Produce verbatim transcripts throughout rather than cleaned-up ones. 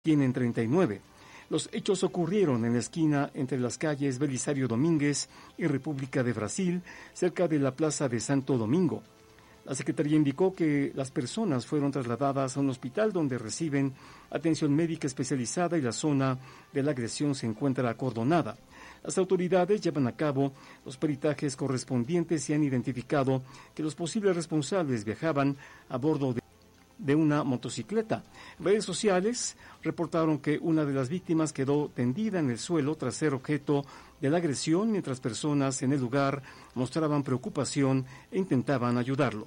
tienen treinta y nueve. Los hechos ocurrieron en la esquina entre las calles Belisario Domínguez y República de Brasil, cerca de la Plaza de Santo Domingo. La Secretaría indicó que las personas fueron trasladadas a un hospital donde reciben atención médica especializada y la zona de la agresión se encuentra acordonada. Las autoridades llevan a cabo los peritajes correspondientes y han identificado que los posibles responsables viajaban a bordo de de una motocicleta. Redes sociales reportaron que una de las víctimas quedó tendida en el suelo tras ser objeto de la agresión, mientras personas en el lugar mostraban preocupación e intentaban ayudarlo.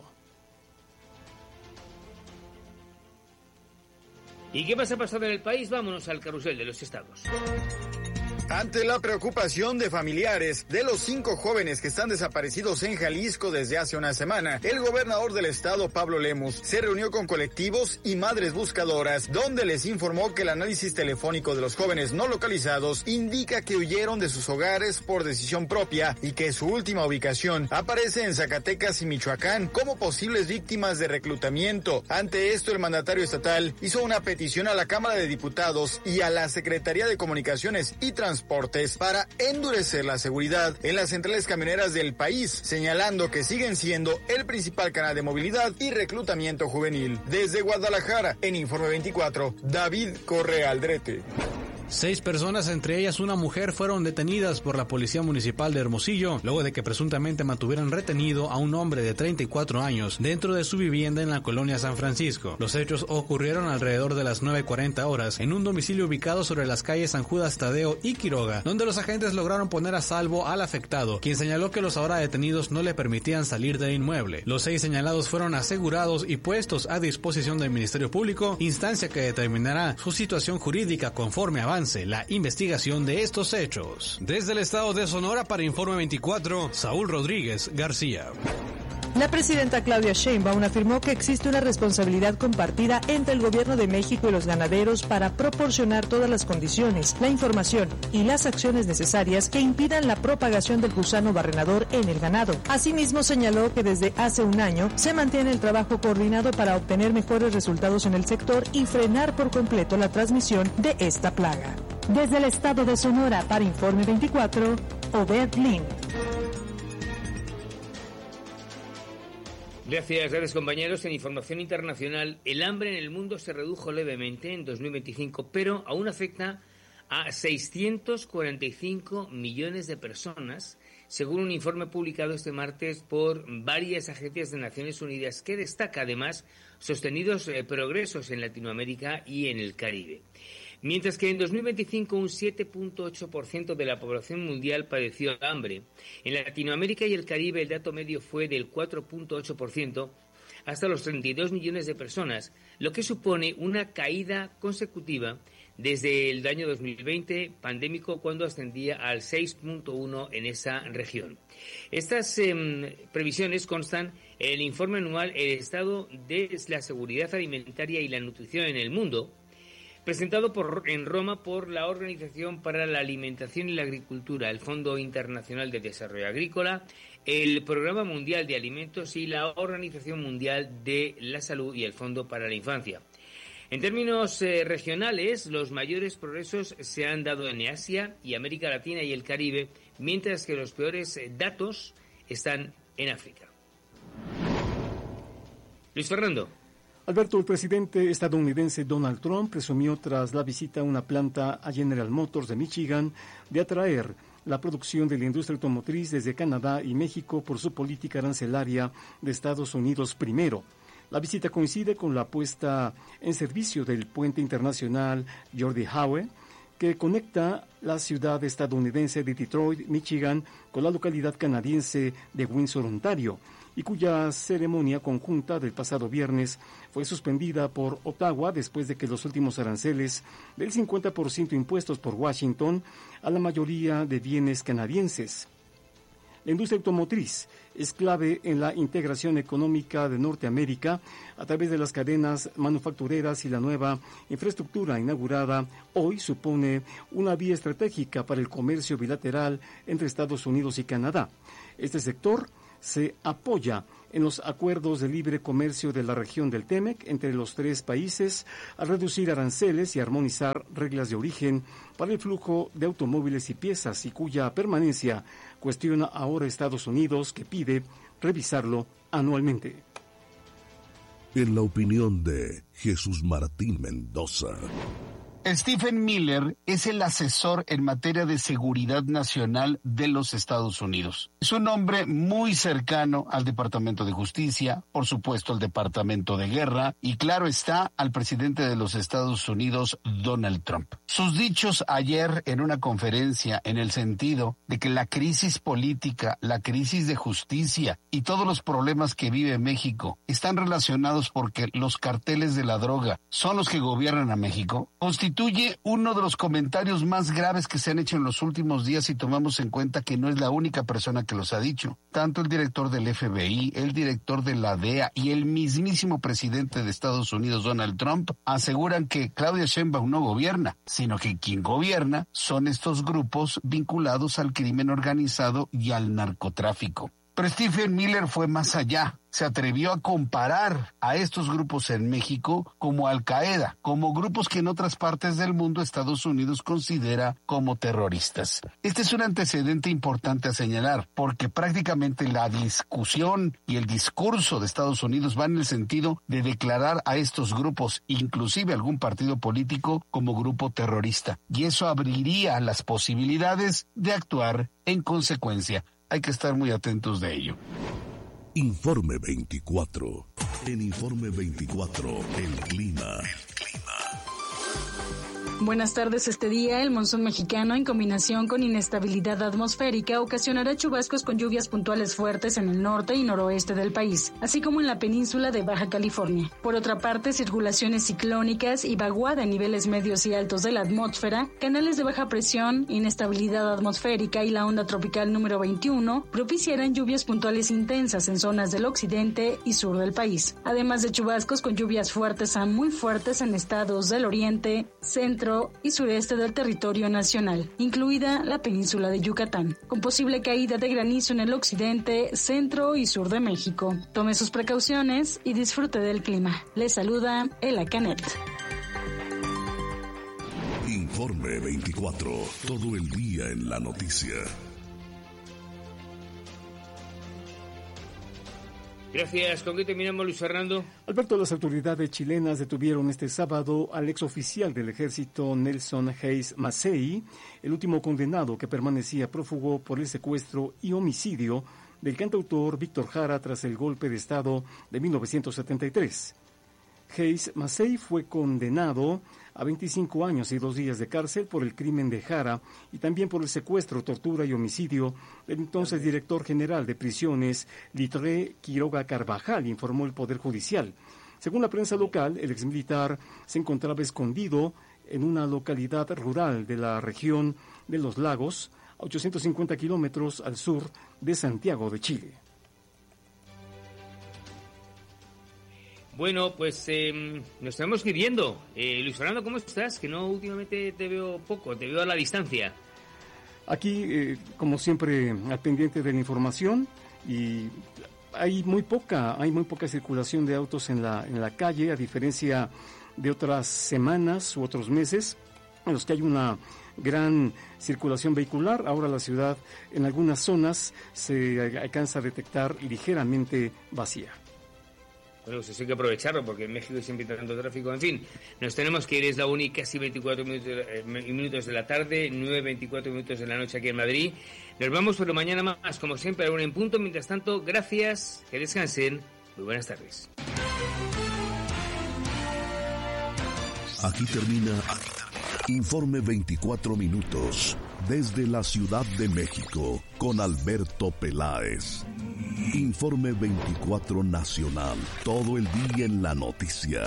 ¿Y qué más ha pasado en el país? Vámonos al carrusel de los estados. Ante la preocupación de familiares de los cinco jóvenes que están desaparecidos en Jalisco desde hace una semana, el gobernador del estado, Pablo Lemus, se reunió con colectivos y madres buscadoras, donde les informó que el análisis telefónico de los jóvenes no localizados indica que huyeron de sus hogares por decisión propia y que su última ubicación aparece en Zacatecas y Michoacán como posibles víctimas de reclutamiento. Ante esto, el mandatario estatal hizo una petición a la Cámara de Diputados y a la Secretaría de Comunicaciones y Transportes Transportes para endurecer la seguridad en las centrales camioneras del país, señalando que siguen siendo el principal canal de movilidad y reclutamiento juvenil. Desde Guadalajara, en Informe veinticuatro, David Correa Aldrete. Seis personas, entre ellas una mujer, fueron detenidas por la Policía Municipal de Hermosillo, luego de que presuntamente mantuvieran retenido a un hombre de treinta y cuatro años dentro de su vivienda en la colonia San Francisco. Los hechos ocurrieron alrededor de las nueve cuarenta horas en un domicilio ubicado sobre las calles San Judas Tadeo y Quiroga, donde los agentes lograron poner a salvo al afectado, quien señaló que los ahora detenidos no le permitían salir del inmueble. Los seis señalados fueron asegurados y puestos a disposición del Ministerio Público, instancia que determinará su situación jurídica conforme avance la investigación de estos hechos. Desde el estado de Sonora, para Informe veinticuatro, Saúl Rodríguez García. La presidenta Claudia Sheinbaum afirmó que existe una responsabilidad compartida entre el gobierno de México y los ganaderos para proporcionar todas las condiciones, la información y las acciones necesarias que impidan la propagación del gusano barrenador en el ganado. Asimismo, señaló que desde hace un año se mantiene el trabajo coordinado para obtener mejores resultados en el sector y frenar por completo la transmisión de esta plaga. Desde el estado de Sonora, para Informe veinticuatro, Obed Lin. Gracias, gracias compañeros. En información internacional, el hambre en el mundo se redujo levemente en dos mil veinticinco, pero aún afecta a seiscientos cuarenta y cinco millones de personas, según un informe publicado este martes por varias agencias de Naciones Unidas, que destaca además sostenidos eh, progresos en Latinoamérica y en el Caribe. Mientras que en dos mil veinticinco un siete punto ocho por ciento de la población mundial padeció hambre, en Latinoamérica y el Caribe el dato medio fue del cuatro punto ocho por ciento hasta los treinta y dos millones de personas, lo que supone una caída consecutiva desde el año dos mil veinte pandémico, cuando ascendía al seis punto uno en esa región. Estas eh, previsiones constan en el informe anual El estado de la seguridad alimentaria y la nutrición en el mundo, presentado por, en Roma por la Organización para la Alimentación y la Agricultura, el Fondo Internacional de Desarrollo Agrícola, el Programa Mundial de Alimentos y la Organización Mundial de la Salud y el Fondo para la Infancia. En términos eh, regionales, los mayores progresos se han dado en Asia y América Latina y el Caribe, mientras que los peores eh, datos están en África. Luis Fernando. Alberto, el presidente estadounidense Donald Trump presumió tras la visita a una planta a General Motors de Michigan de atraer la producción de la industria automotriz desde Canadá y México por su política arancelaria de Estados Unidos primero. La visita coincide con la puesta en servicio del puente internacional Gordie Howe, que conecta la ciudad estadounidense de Detroit, Michigan, con la localidad canadiense de Windsor, Ontario, y cuya ceremonia conjunta del pasado viernes fue suspendida por Ottawa después de que los últimos aranceles del cincuenta por ciento impuestos por Washington a la mayoría de bienes canadienses. La industria automotriz es clave en la integración económica de Norteamérica a través de las cadenas manufactureras, y la nueva infraestructura inaugurada hoy supone una vía estratégica para el comercio bilateral entre Estados Unidos y Canadá. Este sector se apoya en los acuerdos de libre comercio de la región del T E M E C entre los tres países al reducir aranceles y armonizar reglas de origen para el flujo de automóviles y piezas, y cuya permanencia cuestiona ahora Estados Unidos, que pide revisarlo anualmente. En la opinión de Jesús Martín Mendoza. Stephen Miller es el asesor en materia de seguridad nacional de los Estados Unidos. Es un hombre muy cercano al Departamento de Justicia, por supuesto al Departamento de Guerra y, claro está, al presidente de los Estados Unidos, Donald Trump. Sus dichos ayer en una conferencia en el sentido de que la crisis política, la crisis de justicia y todos los problemas que vive México están relacionados porque los carteles de la droga son los que gobiernan a México, constituye uno de los comentarios más graves que se han hecho en los últimos días, si tomamos en cuenta que no es la única persona que los ha dicho. Tanto el director del F B I, el director de la D E A y el mismísimo presidente de Estados Unidos, Donald Trump, aseguran que Claudia Sheinbaum no gobierna, sino que quien gobierna son estos grupos vinculados al crimen organizado y al narcotráfico. Pero Stephen Miller fue más allá. Se atrevió a comparar a estos grupos en México como Al-Qaeda, como grupos que en otras partes del mundo Estados Unidos considera como terroristas. Este es un antecedente importante a señalar, porque prácticamente la discusión y el discurso de Estados Unidos va en el sentido de declarar a estos grupos, inclusive algún partido político, como grupo terrorista. Y eso abriría las posibilidades de actuar en consecuencia. Hay que estar muy atentos de ello. Informe veinticuatro. En Informe veinticuatro, el clima. El clima. Buenas tardes. Este día, el monzón mexicano, en combinación con inestabilidad atmosférica, ocasionará chubascos con lluvias puntuales fuertes en el norte y noroeste del país, así como en la península de Baja California. Por otra parte, circulaciones ciclónicas y vaguada en niveles medios y altos de la atmósfera, canales de baja presión, inestabilidad atmosférica y la onda tropical número veintiuno propiciarán lluvias puntuales intensas en zonas del occidente y sur del país, además de chubascos con lluvias fuertes a muy fuertes en estados del oriente, centro y sureste del territorio nacional, incluida la península de Yucatán, con posible caída de granizo en el occidente, centro y sur de México. Tome sus precauciones y disfrute del clima. Les saluda Ela Canet. Informe veinticuatro, todo el día en la noticia. Gracias. ¿Con qué terminamos, Luis Fernando? Alberto, las autoridades chilenas detuvieron este sábado al exoficial del ejército Nelson Hayes Massey, el último condenado que permanecía prófugo por el secuestro y homicidio del cantautor Víctor Jara tras el golpe de Estado de mil novecientos setenta y tres. Hayes Massey fue condenado a veinticinco años y dos días de cárcel por el crimen de Jara y también por el secuestro, tortura y homicidio del entonces director general de prisiones, Litré Quiroga Carvajal, informó el Poder Judicial. Según la prensa local, el exmilitar se encontraba escondido en una localidad rural de la región de Los Lagos, a ochocientos cincuenta kilómetros al sur de Santiago de Chile. Bueno, pues eh, nos estamos escribiendo. Eh, Luis Fernando, ¿cómo estás? Que no, últimamente te veo poco, te veo a la distancia. Aquí, eh, como siempre, al pendiente de la información, y hay muy poca, hay muy poca circulación de autos en la, en la calle, a diferencia de otras semanas u otros meses, en los que hay una gran circulación vehicular. Ahora la ciudad, en algunas zonas, se alcanza a detectar ligeramente vacía. Bueno, pues eso hay que aprovecharlo, porque en México hay siempre tanto tráfico. En fin, nos tenemos que ir, es la una y casi veinticuatro minutos de, eh, minutos de la tarde, nueve veinticuatro minutos de la noche aquí en Madrid. Nos vamos, pero mañana más, como siempre, a una en punto. Mientras tanto, gracias, que descansen, muy buenas tardes. Aquí termina Informe veinticuatro minutos, desde la Ciudad de México, con Alberto Peláez. Informe veinticuatro Nacional, todo el día en la noticia.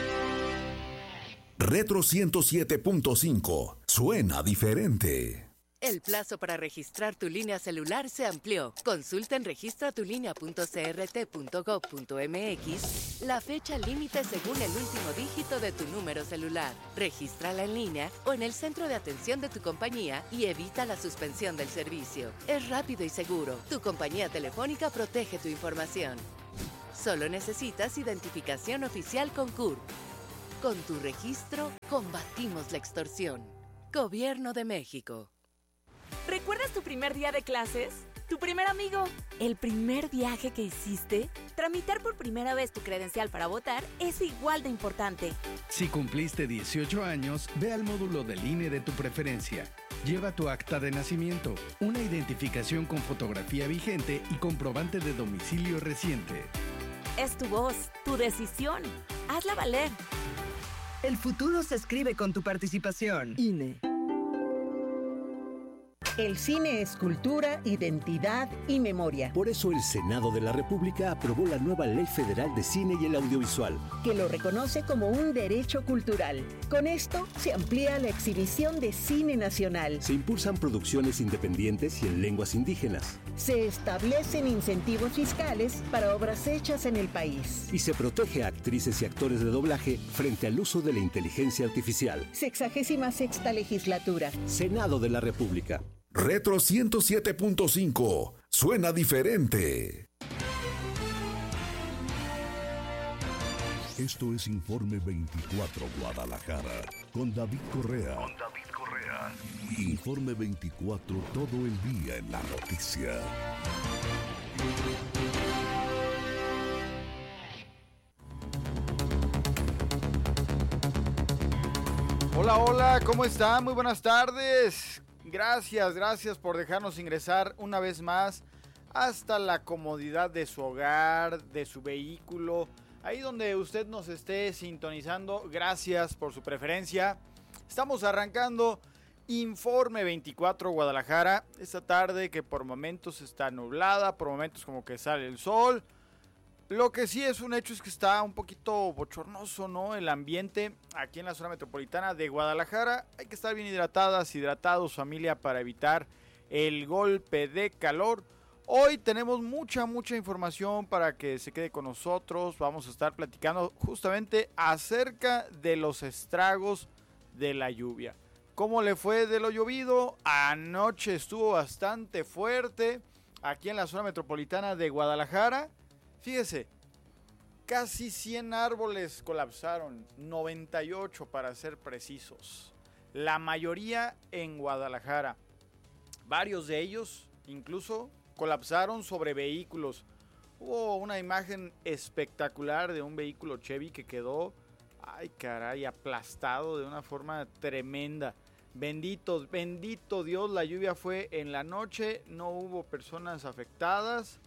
Retro ciento siete punto cinco, suena diferente. El plazo para registrar tu línea celular se amplió. Consulta en registra tu línea punto c r t punto gov punto m x la fecha límite según el último dígito de tu número celular. Regístrala en línea o en el centro de atención de tu compañía y evita la suspensión del servicio. Es rápido y seguro. Tu compañía telefónica protege tu información. Solo necesitas identificación oficial con C U R. Con tu registro, combatimos la extorsión. Gobierno de México. ¿Recuerdas tu primer día de clases? ¿Tu primer amigo? ¿El primer viaje que hiciste? Tramitar por primera vez tu credencial para votar es igual de importante. Si cumpliste dieciocho años, ve al módulo del I N E de tu preferencia. Lleva tu acta de nacimiento, una identificación con fotografía vigente y comprobante de domicilio reciente. Es tu voz, tu decisión. Hazla valer. El futuro se escribe con tu participación. I N E. El cine es cultura, identidad y memoria. Por eso el Senado de la República aprobó la nueva Ley Federal de Cine y el Audiovisual, que lo reconoce como un derecho cultural. Con esto se amplía la exhibición de cine nacional. Se impulsan producciones independientes y en lenguas indígenas. Se establecen incentivos fiscales para obras hechas en el país. Y se protege a actrices y actores de doblaje frente al uso de la inteligencia artificial. Sexagésima sexta legislatura. Senado de la República. Retro ciento siete punto cinco. Suena diferente. Esto es Informe veinticuatro Guadalajara con David Correa. Con David Correa. Informe veinticuatro, todo el día en la noticia. Hola, hola, ¿cómo están? Muy buenas tardes. Gracias, gracias por dejarnos ingresar una vez más hasta la comodidad de su hogar, de su vehículo, ahí donde usted nos esté sintonizando. Gracias por su preferencia. Estamos arrancando Informe veinticuatro Guadalajara, esta tarde que por momentos está nublada, por momentos como que sale el sol. Lo que sí es un hecho es que está un poquito bochornoso, ¿no? El ambiente aquí en la zona metropolitana de Guadalajara. Hay que estar bien hidratadas, hidratados, familia, para evitar el golpe de calor. Hoy tenemos mucha, mucha información para que se quede con nosotros. Vamos a estar platicando justamente acerca de los estragos de la lluvia. ¿Cómo le fue de lo llovido? Anoche estuvo bastante fuerte aquí en la zona metropolitana de Guadalajara. Fíjese, casi cien árboles colapsaron, noventa y ocho para ser precisos. La mayoría en Guadalajara. Varios de ellos incluso colapsaron sobre vehículos. Hubo una imagen espectacular de un vehículo Chevy que quedó, ay caray, aplastado de una forma tremenda. Bendito, bendito Dios, la lluvia fue en la noche, no hubo personas afectadas.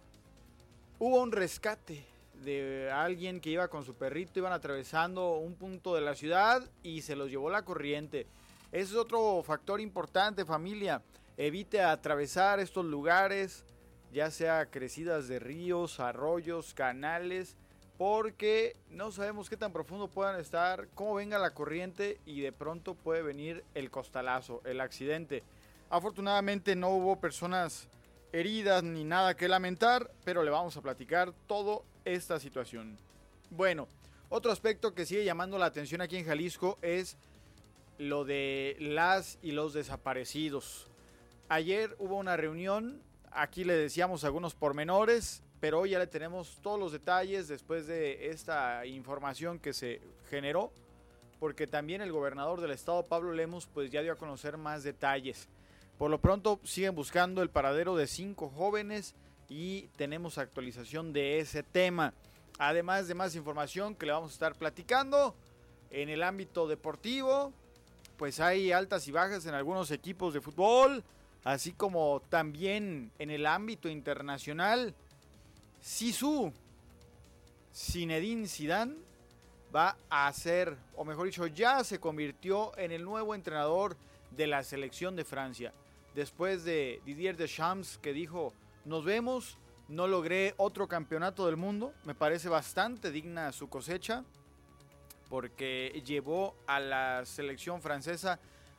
Hubo un rescate de alguien que iba con su perrito, iban atravesando un punto de la ciudad y se los llevó la corriente. Ese es otro factor importante, familia. Evite atravesar estos lugares, ya sea crecidas de ríos, arroyos, canales, porque no sabemos qué tan profundo puedan estar, cómo venga la corriente y de pronto puede venir el costalazo, el accidente. Afortunadamente no hubo personas heridas ni nada que lamentar, pero le vamos a platicar toda esta situación. Bueno, otro aspecto que sigue llamando la atención aquí en Jalisco es lo de las y los desaparecidos. Ayer hubo una reunión, aquí le decíamos algunos pormenores, pero hoy ya le tenemos todos los detalles después de esta información que se generó, porque también el gobernador del estado, Pablo Lemus, pues ya dio a conocer más detalles. Por lo pronto siguen buscando el paradero de cinco jóvenes y tenemos actualización de ese tema. Además de más información que le vamos a estar platicando en el ámbito deportivo, pues hay altas y bajas en algunos equipos de fútbol, así como también en el ámbito internacional. Zizou, Zinedine Zidane, va a ser, o mejor dicho, ya se convirtió en el nuevo entrenador de la selección de Francia. Después de Didier Deschamps, que dijo, nos vemos, no logré otro campeonato del mundo. Me parece bastante digna su cosecha, porque llevó a la selección francesa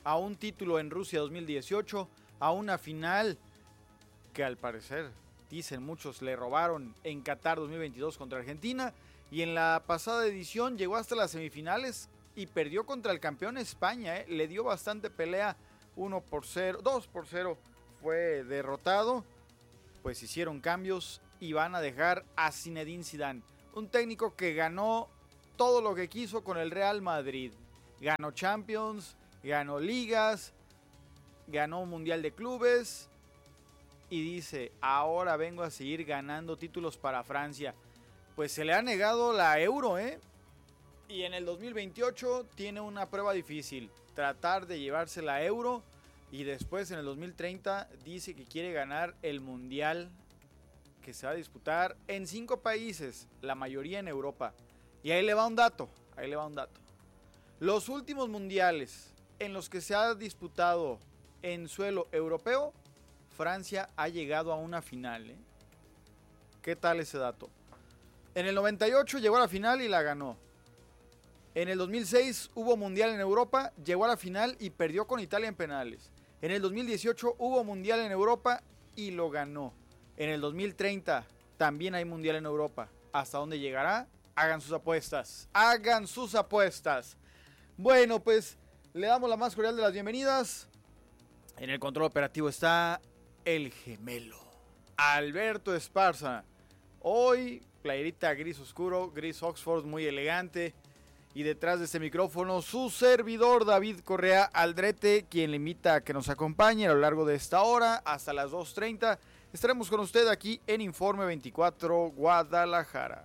a un título en Rusia dos mil dieciocho, a una final que al parecer, dicen muchos, le robaron en Qatar dos mil veintidós contra Argentina, y en la pasada edición llegó hasta las semifinales y perdió contra el campeón España, ¿eh? Le dio bastante pelea, uno por cero, dos por cero fue derrotado, pues hicieron cambios y van a dejar a Zinedine Zidane, un técnico que ganó todo lo que quiso con el Real Madrid, ganó Champions, ganó ligas, ganó un Mundial de Clubes y dice, ahora vengo a seguir ganando títulos para Francia. Pues se le ha negado la Euro, ¿eh? Y en el dos mil veintiocho tiene una prueba difícil, tratar de llevarse la Euro, y después en el dos mil treinta dice que quiere ganar el Mundial que se va a disputar en cinco países, la mayoría en Europa. Y ahí le va un dato, ahí le va un dato. Los últimos mundiales en los que se ha disputado en suelo europeo, Francia ha llegado a una final, ¿eh? ¿Qué tal ese dato? En el noventa y ocho llegó a la final y la ganó. En el dos mil seis hubo mundial en Europa, llegó a la final y perdió con Italia en penales. En el dos mil dieciocho hubo mundial en Europa y lo ganó. En el dos mil treinta también hay mundial en Europa. ¿Hasta dónde llegará? Hagan sus apuestas. Hagan sus apuestas. Bueno, pues le damos la más cordial de las bienvenidas. En el control operativo está el gemelo Alberto Esparza. Hoy, playerita gris oscuro, gris Oxford, muy elegante. Y detrás de este micrófono, su servidor David Correa Aldrete, quien le invita a que nos acompañe a lo largo de esta hora hasta las dos treinta. Estaremos con usted aquí en Informe veinticuatro Guadalajara.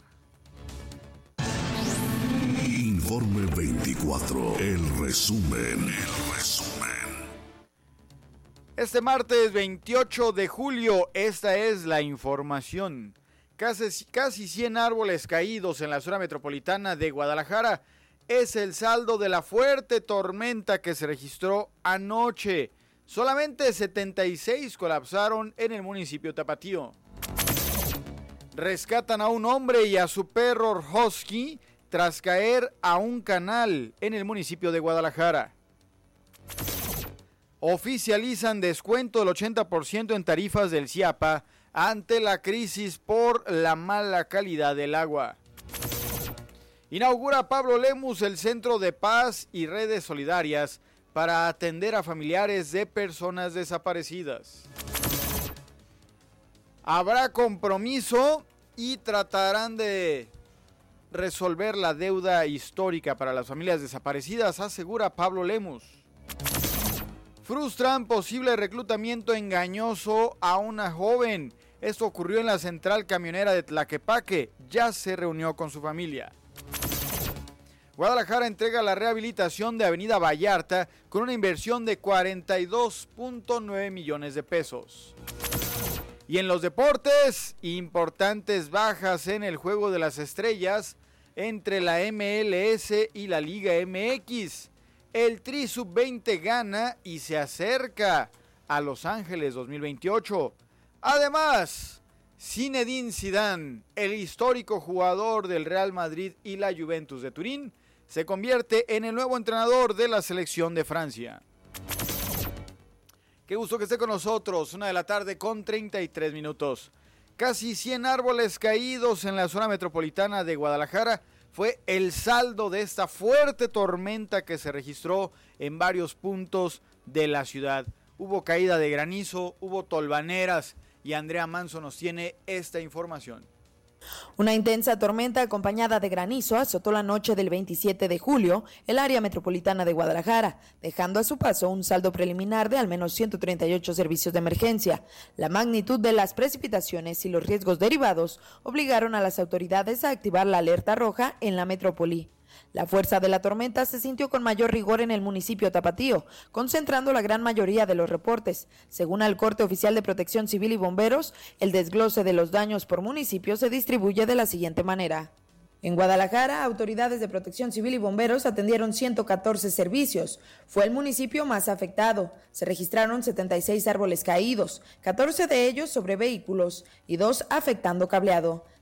Informe veinticuatro, el resumen, el resumen. Este martes veintiocho de julio, esta es la información. Casi, casi cien árboles caídos en la zona metropolitana de Guadalajara es el saldo de la fuerte tormenta que se registró anoche. Solamente setenta y seis colapsaron en el municipio Tapatío. Rescatan a un hombre y a su perro husky tras caer a un canal en el municipio de Guadalajara. Oficializan descuento del ochenta por ciento en tarifas del CIAPA ante la crisis por la mala calidad del agua. Inaugura Pablo Lemus el Centro de Paz y Redes Solidarias para atender a familiares de personas desaparecidas. Habrá compromiso y tratarán de resolver la deuda histórica para las familias desaparecidas, asegura Pablo Lemus. Frustran posible reclutamiento engañoso a una joven. Esto ocurrió en la central camionera de Tlaquepaque. Ya se reunió con su familia. Guadalajara entrega la rehabilitación de Avenida Vallarta con una inversión de cuarenta y dos punto nueve millones de pesos. Y en los deportes, importantes bajas en el Juego de las Estrellas entre la M L S y la Liga M X. El Tri sub veinte gana y se acerca a Los Ángeles dos mil veintiocho. Además, Zinedine Zidane, el histórico jugador del Real Madrid y la Juventus de Turín, se convierte en el nuevo entrenador de la selección de Francia. Qué gusto que esté con nosotros, una de la tarde con treinta y tres minutos. Casi cien árboles caídos en la zona metropolitana de Guadalajara fue el saldo de esta fuerte tormenta que se registró en varios puntos de la ciudad. Hubo caída de granizo, hubo tolvaneras y Andrea Manso nos tiene esta información. Una intensa tormenta acompañada de granizo azotó la noche del veintisiete de julio el área metropolitana de Guadalajara, dejando a su paso un saldo preliminar de al menos ciento treinta y ocho servicios de emergencia. La magnitud de las precipitaciones y los riesgos derivados obligaron a las autoridades a activar la alerta roja en la metrópoli. La fuerza de la tormenta se sintió con mayor rigor en el municipio Tapatío, concentrando la gran mayoría de los reportes. Según el corte oficial de Protección Civil y Bomberos, el desglose de los daños por municipio se distribuye de la siguiente manera. En Guadalajara, autoridades de Protección Civil y Bomberos atendieron ciento catorce servicios. Fue el municipio más afectado. Se registraron setenta y seis árboles caídos, catorce de ellos sobre vehículos y dos afectando cableado.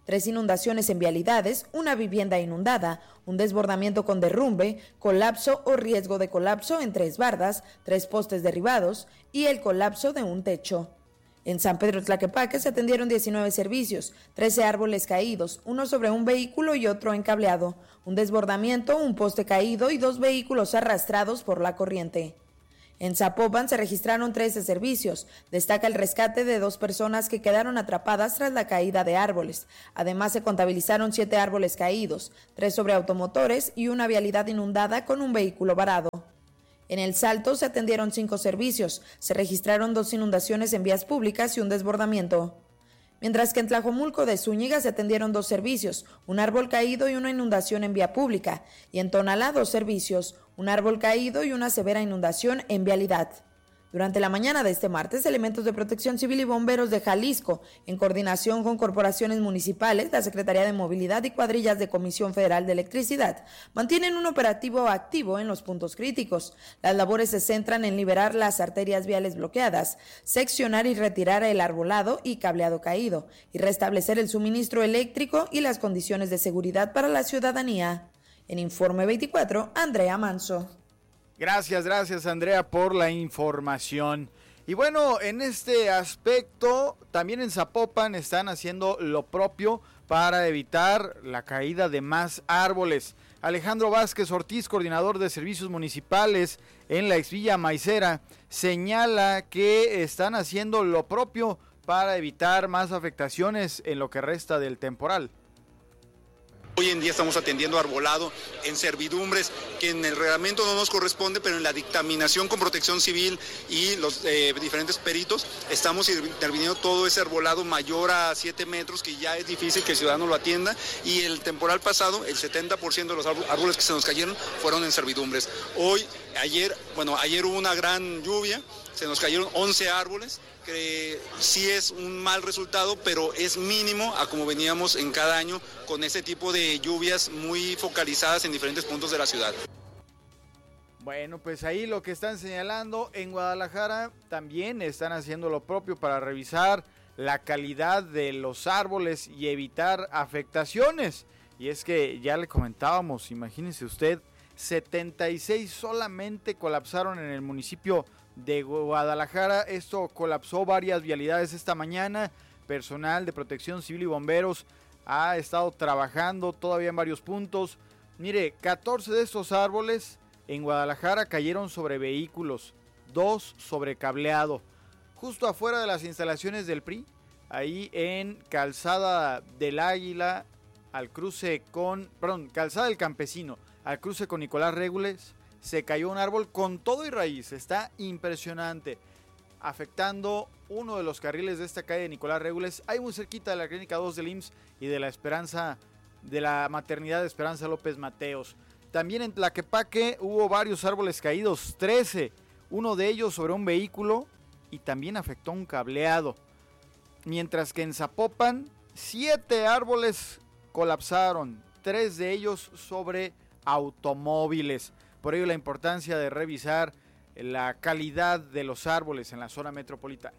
tres inundaciones en vialidades, una vivienda inundada, un desbordamiento con derrumbe, colapso o riesgo de colapso en tres bardas, tres postes derribados y el colapso de un techo. En San Pedro Tlaquepaque se atendieron diecinueve servicios, trece árboles caídos, uno sobre un vehículo y otro encableado, un desbordamiento, un poste caído y dos vehículos arrastrados por la corriente. En Zapopan se registraron trece servicios. Destaca el rescate de dos personas que quedaron atrapadas tras la caída de árboles. Además se contabilizaron siete árboles caídos, tres sobre automotores y una vialidad inundada con un vehículo varado. En El Salto se atendieron cinco servicios, se registraron dos inundaciones en vías públicas y un desbordamiento. Mientras que en Tlajomulco de Zúñiga se atendieron dos servicios, un árbol caído y una inundación en vía pública, y en Tonalá dos servicios, un árbol caído y una severa inundación en vialidad. Durante la mañana de este martes, elementos de Protección Civil y bomberos de Jalisco, en coordinación con corporaciones municipales, la Secretaría de Movilidad y cuadrillas de Comisión Federal de Electricidad, mantienen un operativo activo en los puntos críticos. Las labores se centran en liberar las arterias viales bloqueadas, seccionar y retirar el arbolado y cableado caído, y restablecer el suministro eléctrico y las condiciones de seguridad para la ciudadanía. En Informe veinticuatro, Andrea Manso. Gracias, gracias Andrea por la información. Y bueno, en este aspecto, también en Zapopan están haciendo lo propio para evitar la caída de más árboles. Alejandro Vázquez Ortiz, coordinador de servicios municipales en la exvilla Maicera, señala que están haciendo lo propio para evitar más afectaciones en lo que resta del temporal. Hoy en día estamos atendiendo arbolado en servidumbres que en el reglamento no nos corresponde, pero en la dictaminación con Protección Civil y los eh, diferentes peritos estamos interviniendo todo ese arbolado mayor a siete metros, que ya es difícil que el ciudadano lo atienda, y el temporal pasado el setenta por ciento de los árboles que se nos cayeron fueron en servidumbres. Hoy, ayer, bueno, ayer hubo una gran lluvia, se nos cayeron once árboles, que sí es un mal resultado, pero es mínimo a como veníamos en cada año con ese tipo de lluvias muy focalizadas en diferentes puntos de la ciudad. Bueno, pues ahí lo que están señalando en Guadalajara, también están haciendo lo propio para revisar la calidad de los árboles y evitar afectaciones. Y es que ya le comentábamos, imagínense usted, setenta y seis solamente colapsaron en el municipio de Guadalajara. Esto colapsó varias vialidades esta mañana. Personal de Protección Civil y bomberos ha estado trabajando todavía en varios puntos. Mire, catorce de estos árboles en Guadalajara cayeron sobre vehículos, dos sobre cableado, justo afuera de las instalaciones del P R I, ahí en Calzada del Águila, al cruce con, perdón, Calzada del Campesino, al cruce con Nicolás Regules. Se cayó un árbol con todo y raíz, está impresionante, afectando uno de los carriles de esta calle de Nicolás Regules, ahí muy cerquita de la Clínica dos del I M S S y de la Esperanza, de la maternidad de Esperanza López Mateos. También en Tlaquepaque hubo varios árboles caídos, trece, uno de ellos sobre un vehículo y también afectó un cableado. Mientras que en Zapopan, siete árboles colapsaron, tres de ellos sobre automóviles. Por ello la importancia de revisar la calidad de los árboles en la zona metropolitana.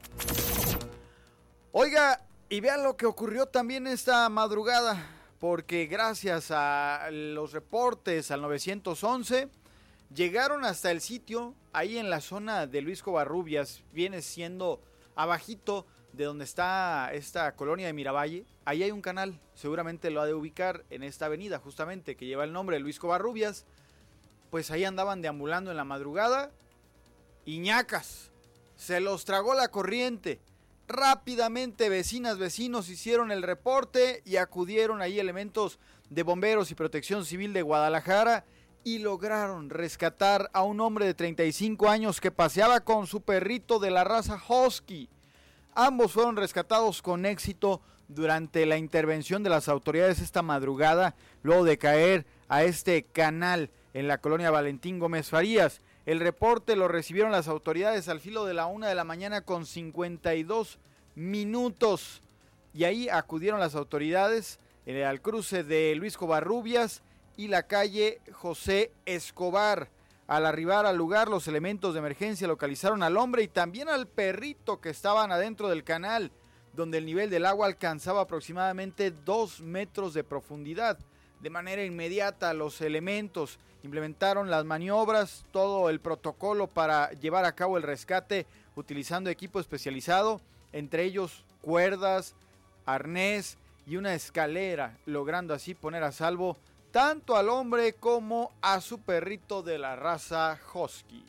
Oiga, y vean lo que ocurrió también esta madrugada, porque gracias a los reportes al nueve once, llegaron hasta el sitio, ahí en la zona de Luis Covarrubias, viene siendo abajito de donde está esta colonia de Miravalle. Ahí hay un canal, seguramente lo ha de ubicar en esta avenida justamente que lleva el nombre de Luis Covarrubias. Pues ahí andaban deambulando en la madrugada y ñacas, se los tragó la corriente. Rápidamente vecinas, vecinos hicieron el reporte y acudieron ahí elementos de bomberos y Protección Civil de Guadalajara y lograron rescatar a un hombre de treinta y cinco años que paseaba con su perrito de la raza Husky. Ambos fueron rescatados con éxito durante la intervención de las autoridades esta madrugada, luego de caer a este canal en la colonia Valentín Gómez Farías. El reporte lo recibieron las autoridades al filo de la una de la mañana con cincuenta y dos minutos. Y ahí acudieron las autoridades eh, al cruce de Luis Covarrubias y la calle José Escobar. Al arribar al lugar, los elementos de emergencia localizaron al hombre y también al perrito que estaban adentro del canal. donde el nivel del agua alcanzaba aproximadamente dos metros de profundidad. De manera inmediata, los elementos implementaron las maniobras, todo el protocolo para llevar a cabo el rescate utilizando equipo especializado, entre ellos cuerdas, arnés y una escalera, logrando así poner a salvo tanto al hombre como a su perrito de la raza Husky.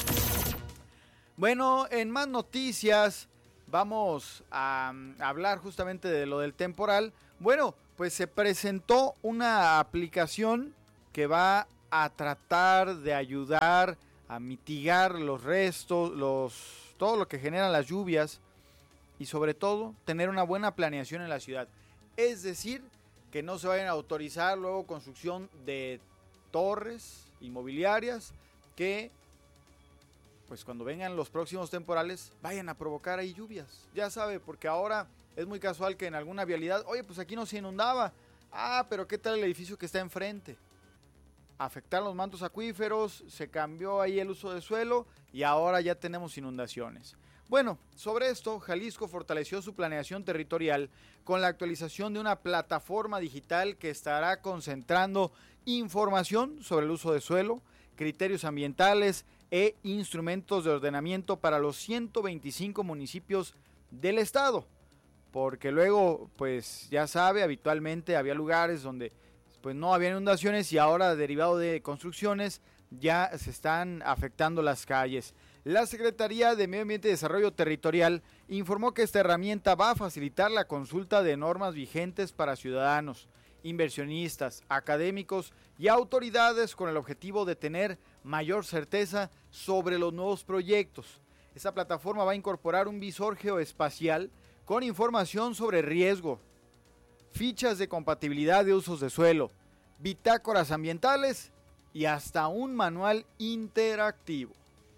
Bueno, en más noticias vamos a hablar justamente de lo del temporal. Bueno, pues se presentó una aplicación que va a tratar de ayudar a mitigar los restos, los, todo lo que generan las lluvias y sobre todo tener una buena planeación en la ciudad. Es decir, que no se vayan a autorizar luego construcción de torres inmobiliarias que, pues cuando vengan los próximos temporales, vayan a provocar ahí lluvias. Ya sabe, porque ahora es muy casual que en alguna vialidad, oye, pues aquí no se inundaba. Ah, pero ¿qué tal el edificio que está enfrente? Afectaron los mantos acuíferos, se cambió ahí el uso de suelo y ahora ya tenemos inundaciones. Bueno, sobre esto, Jalisco fortaleció su planeación territorial con la actualización de una plataforma digital que estará concentrando información sobre el uso de suelo, criterios ambientales e instrumentos de ordenamiento para los ciento veinticinco municipios del estado. Porque luego, pues ya sabe, habitualmente había lugares donde pues no había inundaciones y ahora, derivado de construcciones, ya se están afectando las calles. La Secretaría de Medio Ambiente y Desarrollo Territorial informó que esta herramienta va a facilitar la consulta de normas vigentes para ciudadanos, inversionistas, académicos y autoridades con el objetivo de tener mayor certeza sobre los nuevos proyectos. Esta plataforma va a incorporar un visor geoespacial con información sobre riesgo, fichas de compatibilidad de usos de suelo, bitácoras ambientales y hasta un manual interactivo.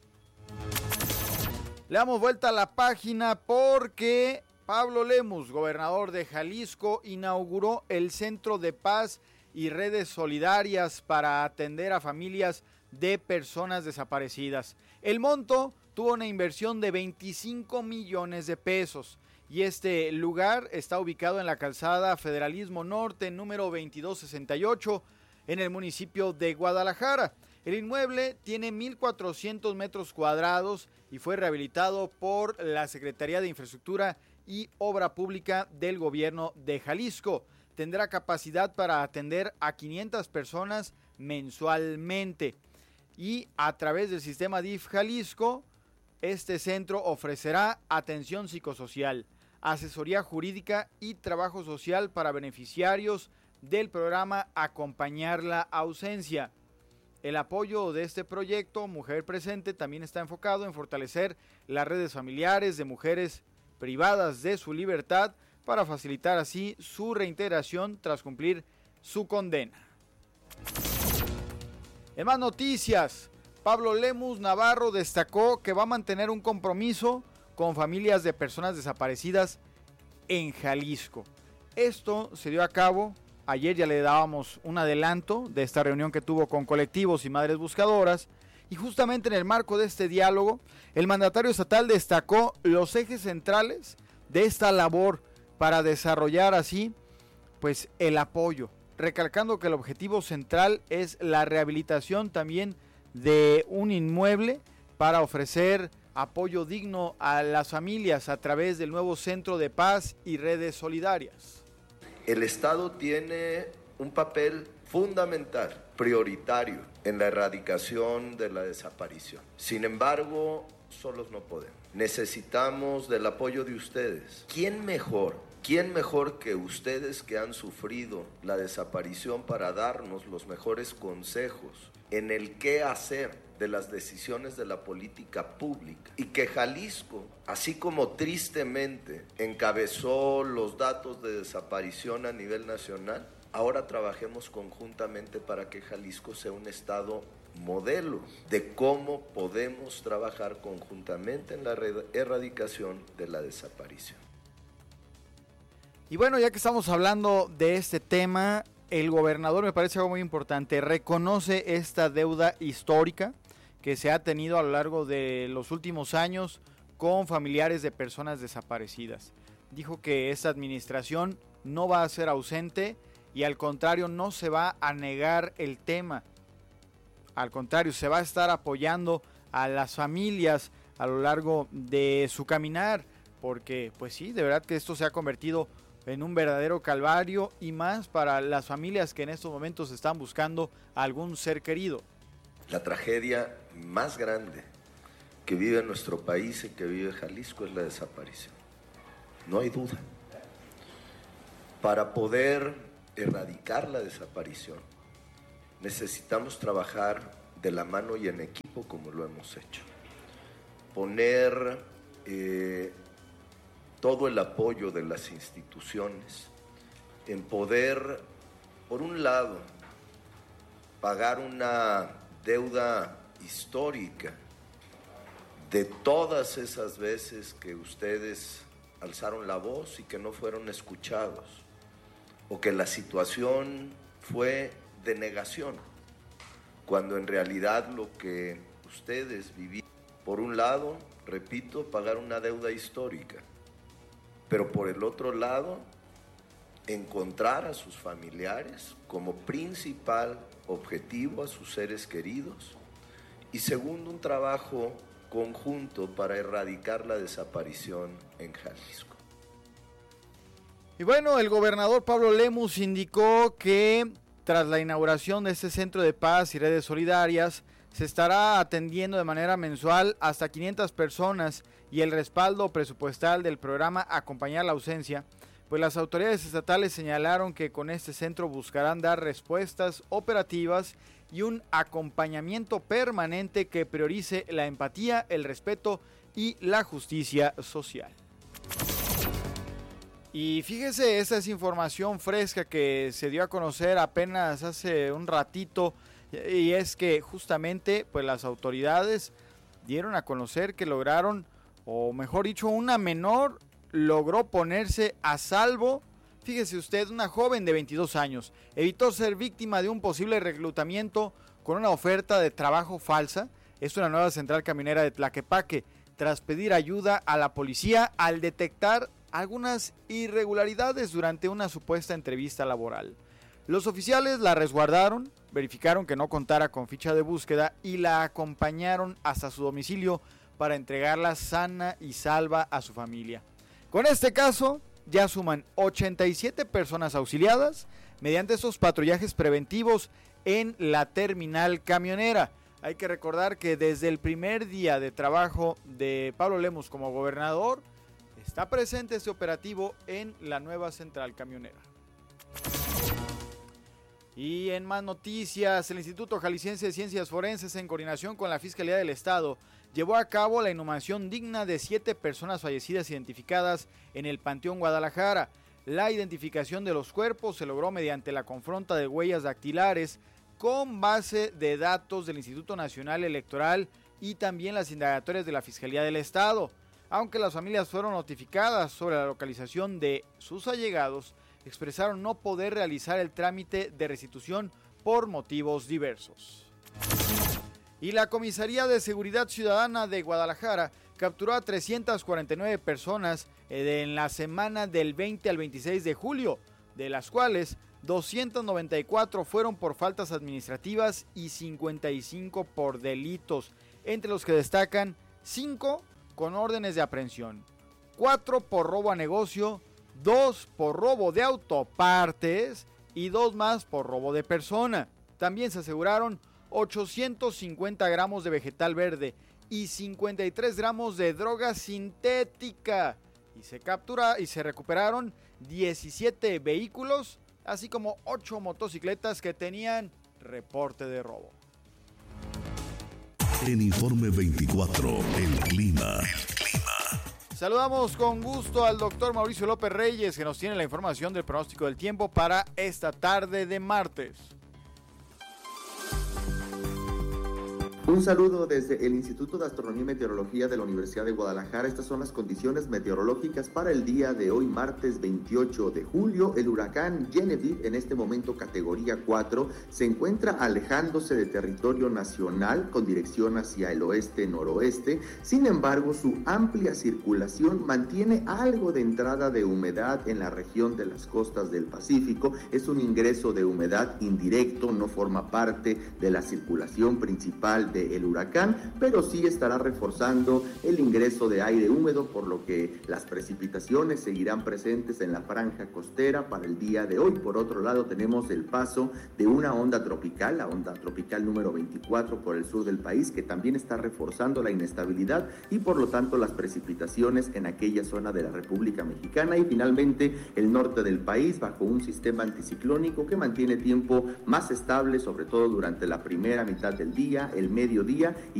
Le damos vuelta a la página porque Pablo Lemus, gobernador de Jalisco, inauguró el Centro de Paz y Redes Solidarias para atender a familias de personas desaparecidas. El monto tuvo una inversión de veinticinco millones de pesos. Y este lugar está ubicado en la calzada Federalismo Norte, número veintidós sesenta y ocho, en el municipio de Guadalajara. El inmueble tiene mil cuatrocientos metros cuadrados y fue rehabilitado por la Secretaría de Infraestructura y Obra Pública del Gobierno de Jalisco. Tendrá capacidad para atender a quinientas personas mensualmente. Y a través del sistema D I F Jalisco, este centro ofrecerá atención psicosocial, asesoría jurídica y trabajo social para beneficiarios del programa Acompañar la Ausencia. El apoyo de este proyecto Mujer Presente también está enfocado en fortalecer las redes familiares de mujeres privadas de su libertad para facilitar así su reintegración tras cumplir su condena. En más noticias, Pablo Lemus Navarro destacó que va a mantener un compromiso con familias de personas desaparecidas en Jalisco. Esto se dio a cabo, ayer ya le dábamos un adelanto de esta reunión que tuvo con colectivos y madres buscadoras, y justamente en el marco de este diálogo, el mandatario estatal destacó los ejes centrales de esta labor para desarrollar así pues el apoyo, recalcando que el objetivo central es la rehabilitación también de un inmueble para ofrecer apoyo digno a las familias a través del nuevo Centro de Paz y Redes Solidarias. El Estado tiene un papel fundamental, prioritario, en la erradicación de la desaparición. Sin embargo, solos no podemos. Necesitamos del apoyo de ustedes. ¿Quién mejor? ¿Quién mejor que ustedes que han sufrido la desaparición para darnos los mejores consejos en el qué hacer de las decisiones de la política pública? Y que Jalisco, así como tristemente encabezó los datos de desaparición a nivel nacional, ahora trabajemos conjuntamente para que Jalisco sea un estado modelo de cómo podemos trabajar conjuntamente en la erradicación de la desaparición. Y bueno, ya que estamos hablando de este tema, el gobernador, me parece algo muy importante, reconoce esta deuda histórica que se ha tenido a lo largo de los últimos años con familiares de personas desaparecidas. dijo que esta administración no va a ser ausente y al contrario no se va a negar el tema. Al contrario, se va a estar apoyando a las familias a lo largo de su caminar, porque pues sí, de verdad que esto se ha convertido en un verdadero calvario y más para las familias que en estos momentos están buscando a algún ser querido. La tragedia más grande que vive nuestro país y que vive Jalisco es la desaparición. No hay duda. Para poder erradicar la desaparición, necesitamos trabajar de la mano y en equipo como lo hemos hecho. Poner eh, todo el apoyo de las instituciones en poder, por un lado, pagar una deuda histórica de todas esas veces que ustedes alzaron la voz y que no fueron escuchados, o que la situación fue de negación, cuando en realidad lo que ustedes vivieron, por un lado, repito, pagar una deuda histórica, pero por el otro lado, encontrar a sus familiares como principal objetivo, a sus seres queridos, y segundo, un trabajo conjunto para erradicar la desaparición en Jalisco. Y bueno, el gobernador Pablo Lemus indicó que tras la inauguración de este centro de paz y redes solidarias, se estará atendiendo de manera mensual hasta quinientas personas y el respaldo presupuestal del programa Acompañar la Ausencia, pues las autoridades estatales señalaron que con este centro buscarán dar respuestas operativas y un acompañamiento permanente que priorice la empatía, el respeto y la justicia social. Y fíjese, esa es información fresca que se dio a conocer apenas hace un ratito, y es que justamente pues las autoridades dieron a conocer que lograron, o mejor dicho, una menor logró ponerse a salvo. Fíjese usted, una joven de veintidós años evitó ser víctima de un posible reclutamiento con una oferta de trabajo falsa. Es una nueva central camionera de Tlaquepaque, tras pedir ayuda a la policía al detectar algunas irregularidades durante una supuesta entrevista laboral. Los oficiales la resguardaron, verificaron que no contara con ficha de búsqueda y la acompañaron hasta su domicilio para entregarla sana y salva a su familia. Con este caso, ya suman ochenta y siete personas auxiliadas mediante estos patrullajes preventivos en la terminal camionera. Hay que recordar que desde el primer día de trabajo de Pablo Lemus como gobernador, está presente este operativo en la nueva central camionera. Y en más noticias, el Instituto Jalisciense de Ciencias Forenses, en coordinación con la Fiscalía del Estado, llevó a cabo la inhumación digna de siete personas fallecidas identificadas en el Panteón Guadalajara. La identificación de los cuerpos se logró mediante la confronta de huellas dactilares con base de datos del Instituto Nacional Electoral y también las indagatorias de la Fiscalía del Estado. Aunque las familias fueron notificadas sobre la localización de sus allegados, expresaron no poder realizar el trámite de restitución por motivos diversos. Y la Comisaría de Seguridad Ciudadana de Guadalajara capturó a trescientas cuarenta y nueve personas en la semana del veinte al veintiséis de julio, de las cuales doscientas noventa y cuatro fueron por faltas administrativas y cincuenta y cinco por delitos, entre los que destacan cinco con órdenes de aprehensión, cuatro por robo a negocio, dos por robo de autopartes y dos más por robo de persona. También se aseguraron ochocientos cincuenta gramos de vegetal verde y cincuenta y tres gramos de droga sintética. Y se captura y se recuperaron diecisiete vehículos, así como ocho motocicletas que tenían reporte de robo. En Informe veinticuatro, el clima. El clima. Saludamos con gusto al doctor Mauricio López Reyes, que nos tiene la información del pronóstico del tiempo para esta tarde de martes. Un saludo desde el Instituto de Astronomía y Meteorología de la Universidad de Guadalajara. Estas son las condiciones meteorológicas para el día de hoy, martes veintiocho de julio. El huracán Genevieve, en este momento categoría cuatro, se encuentra alejándose de territorio nacional con dirección hacia el oeste-noroeste. Sin embargo, su amplia circulación mantiene algo de entrada de humedad en la región de las costas del Pacífico. Es un ingreso de humedad indirecto, no forma parte de la circulación principal del huracán, pero sí estará reforzando el ingreso de aire húmedo, por lo que las precipitaciones seguirán presentes en la franja costera para el día de hoy. Por otro lado, tenemos el paso de una onda tropical, la onda tropical número veinticuatro por el sur del país, que también está reforzando la inestabilidad y por lo tanto las precipitaciones en aquella zona de la República Mexicana. Y finalmente el norte del país bajo un sistema anticiclónico que mantiene tiempo más estable, sobre todo durante la primera mitad del día, el mediodía y